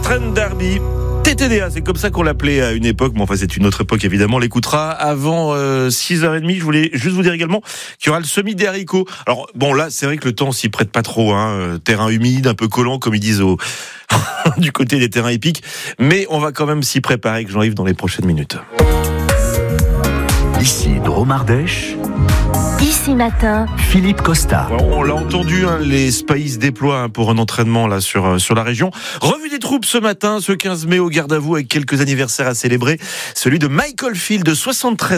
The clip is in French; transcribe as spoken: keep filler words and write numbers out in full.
Trent D'Arby. T T D A, c'est comme ça qu'on l'appelait à une époque. Bon, enfin, c'est une autre époque, évidemment. On l'écoutera avant euh, six heures trente. Je voulais juste vous dire également qu'il y aura le semis des haricots. Alors, bon, là, c'est vrai que le temps s'y prête pas trop. Hein. Terrain humide, un peu collant, comme ils disent au... du côté des terrains épiques. Mais on va quand même s'y préparer, que Jean-Yves, dans les prochaines minutes. Ici, Dromardèche. Ici matin, Philippe Costa. On l'a entendu, hein, les Spahis se déploient hein, pour un entraînement là sur sur la région. Revue des troupes ce matin, ce quinze mai au garde à vous avec quelques anniversaires à célébrer. Celui de Michael Field de soixante-treize